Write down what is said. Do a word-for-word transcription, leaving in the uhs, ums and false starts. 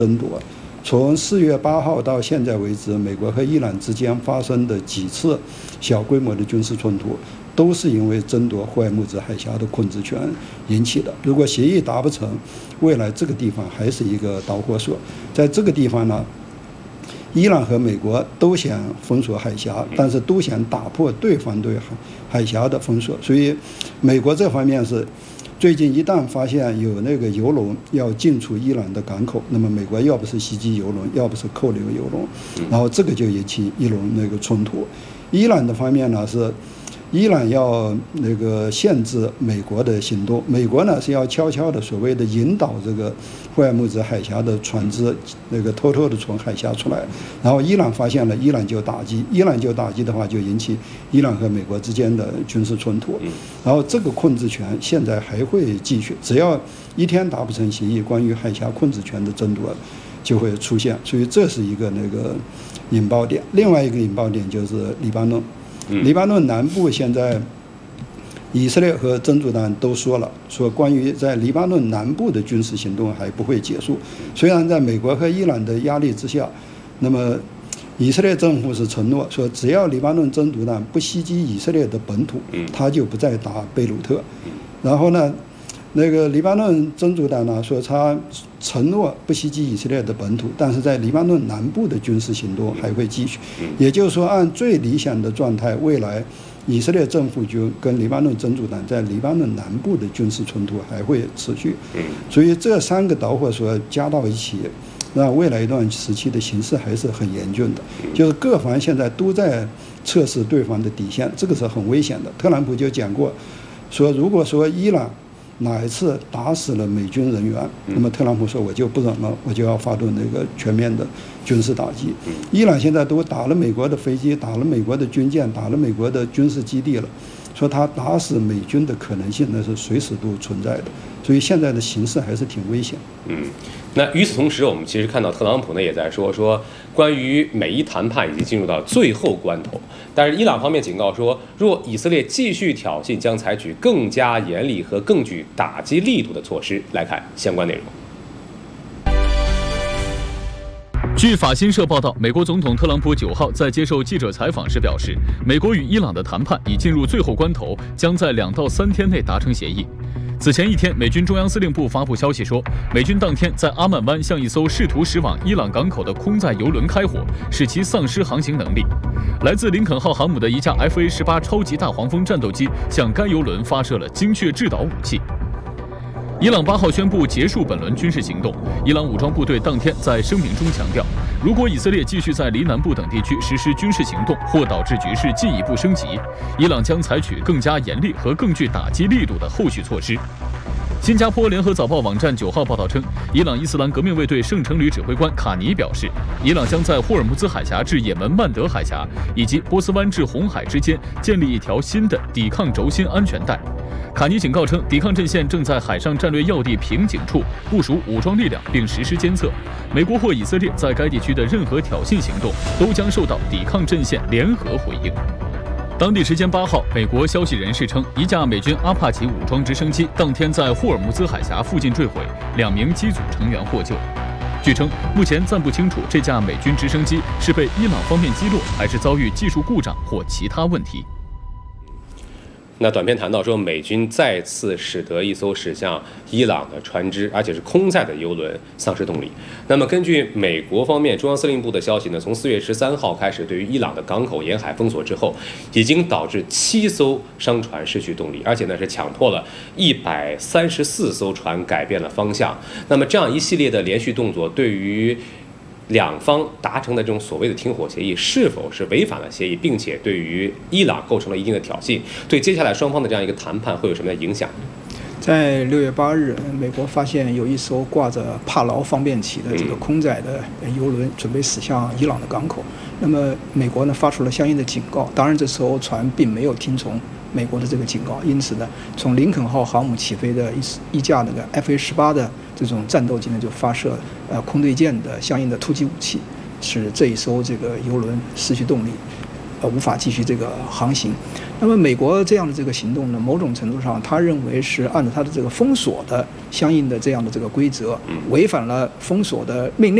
争夺。从四月八号到现在为止，美国和伊朗之间发生的几次小规模的军事冲突，都是因为争夺霍尔木兹海峡的控制权引起的。如果协议达不成，未来这个地方还是一个导火索。在这个地方呢，伊朗和美国都想封锁海峡，但是都想打破对方对海海峡的封锁。所以，美国这方面是。最近一旦发现有那个油轮要进出伊朗的港口，那么美国要不是袭击油轮，要不是扣留油轮，然后这个就引起一轮那个冲突。伊朗的方面呢是，伊朗要那个限制美国的行动，美国呢是要悄悄的所谓的引导这个霍尔木兹海峡的船只那个偷偷的从海峡出来，然后伊朗发现了，伊朗就打击，伊朗就打击的话就引起伊朗和美国之间的军事冲突，然后这个控制权现在还会继续，只要一天达不成协议，关于海峡控制权的争夺就会出现，所以这是一个那个引爆点。另外一个引爆点就是黎巴嫩。黎巴嫩南部现在，以色列和真主党都说了，说关于在黎巴嫩南部的军事行动还不会结束。虽然在美国和伊朗的压力之下，那么以色列政府是承诺说，只要黎巴嫩真主党不袭击以色列的本土，他就不再打贝鲁特。然后呢，那个黎巴嫩真主党呢说他承诺不袭击以色列的本土，但是在黎巴嫩南部的军事行动还会继续。也就是说，按最理想的状态，未来以色列政府军跟黎巴嫩真主党在黎巴嫩南部的军事冲突还会持续。所以这三个导火索加到一起，那未来一段时期的形势还是很严峻的，就是各方现在都在测试对方的底线，这个是很危险的。特朗普就讲过，说如果说伊朗哪一次打死了美军人员，那么特朗普说我就不忍了，我就要发动那个全面的军事打击。伊朗现在都打了美国的飞机，打了美国的军舰，打了美国的军事基地了，说他打死美军的可能性那是随时都存在的，所以现在的形势还是挺危险。 嗯，那与此同时，我们其实看到特朗普呢也在说说关于美伊谈判已经进入到最后关头，但是伊朗方面警告说，若以色列继续挑衅，将采取更加严厉和更具打击力度的措施。来看相关内容。 据法新社报道，美国总统特朗普九号在接受记者采访时表示，美国与伊朗的谈判已进入最后关头，将在两到三天内达成协议。此前一天，美军中央司令部发布消息说，美军当天在阿曼湾向一艘试图驶往伊朗港口的空载油轮开火，使其丧失航行能力。来自林肯号航母的一架 F A 十八 超级大黄蜂战斗机向该油轮发射了精确制导武器。伊朗八号宣布结束本轮军事行动。伊朗武装部队当天在声明中强调，如果以色列继续在黎南部等地区实施军事行动，或导致局势进一步升级，伊朗将采取更加严厉和更具打击力度的后续措施。新加坡联合早报网站九号报道称，伊朗伊斯兰革命卫队圣城旅指挥官卡尼表示，伊朗将在霍尔木兹海峡至也门曼德海峡以及波斯湾至红海之间建立一条新的抵抗轴心安全带。卡尼警告称，抵抗阵线正在海上战略要地瓶颈处部署武装力量并实施监测，美国或以色列在该地区的任何挑衅行动都将受到抵抗阵线联合回应。当地时间八号，美国消息人士称，一架美军阿帕奇武装直升机当天在霍尔木兹海峡附近坠毁，两名机组成员获救。据称，目前暂不清楚这架美军直升机是被伊朗方面击落，还是遭遇技术故障或其他问题。 那短片谈到说，美军再次使得一艘驶向伊朗的船只，而且是空载的油轮丧失动力。那么根据美国方面中央司令部的消息呢，从四月十三号开始，对于伊朗的港口沿海封锁之后，已经导致七艘商船失去动力，而且呢是强迫了一百三十四艘船改变了方向。那么这样一系列的连续动作，对于两方达成的这种所谓的停火协议是否是违反了协议，并且对于伊朗构成了一定的挑衅，对接下来双方的这样一个谈判会有什么样的影响？ 在六月八日，美国发现有一艘挂着帕劳方便旗的这个空载的油轮准备驶向伊朗的港口。那么美国呢发出了相应的警告，当然这艘船并没有听从美国的这个警告，因此呢，从林肯号航母起飞的一一架那个 F A 十八的这种战斗机呢，就发射呃空对舰的相应的突击武器，使这一艘这个油轮失去动力，呃无法继续这个航行。 那么美国这样的这个行动呢，某种程度上，他认为是按照他的这个封锁的相应的这样的这个规则，违反了封锁的命令。